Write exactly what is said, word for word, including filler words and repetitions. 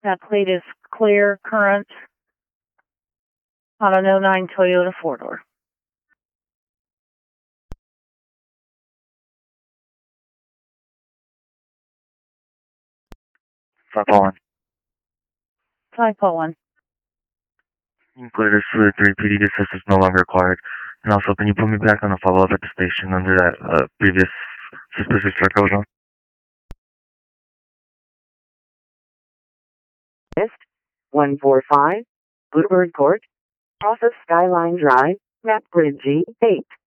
That plate is clear, current, on an oh nine Toyota four-door. five oh one. five oh one. Clear for three P D assist is no longer required. And also, can you put me back on a follow-up at the station under that uh, previous suspicious truck I was on? one four five, Bluebird Court, off of Skyline Drive, map grid G eight.